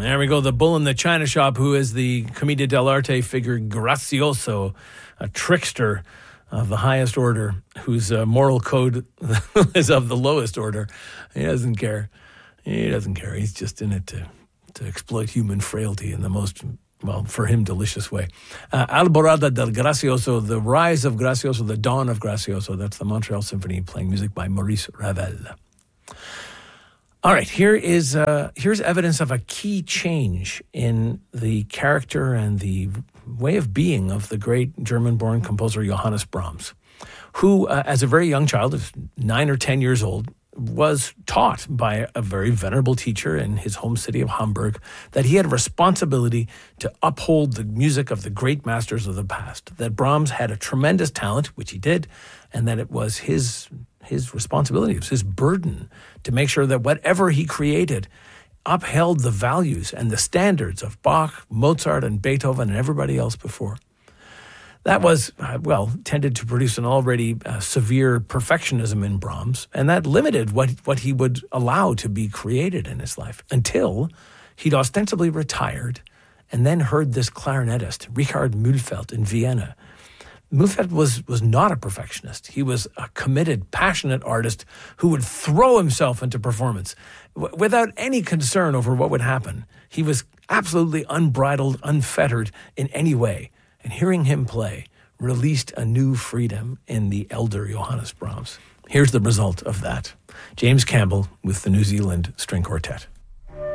There we go. The bull in the china shop, who is the commedia dell'arte figure Gracioso, a trickster of the highest order, whose moral code is of the lowest order. He doesn't care. He doesn't care. He's just in it to exploit human frailty in the most, well, for him, delicious way. Alborada del Gracioso, the rise of Gracioso, the dawn of Gracioso. That's the Montreal Symphony playing music by Maurice Ravel. All right, here's evidence of a key change in the character and the way of being of the great German-born composer Johannes Brahms, who, as a very young child, 9 or 10 years old, was taught by a very venerable teacher in his home city of Hamburg that he had a responsibility to uphold the music of the great masters of the past, that Brahms had a tremendous talent, which he did, and that it was his responsibility, it was his burden to make sure that whatever he created upheld the values and the standards of Bach, Mozart, and Beethoven and everybody else before. That was, tended to produce an already severe perfectionism in Brahms, and that limited what he would allow to be created in his life until he'd ostensibly retired and then heard this clarinetist, Richard Mühlfeld, in Vienna. Mühlfeld was not a perfectionist. He was a committed, passionate artist who would throw himself into performance without any concern over what would happen. He was absolutely unbridled, unfettered in any way. And hearing him play released a new freedom in the elder Johannes Brahms. Here's the result of that. James Campbell with the New Zealand String Quartet.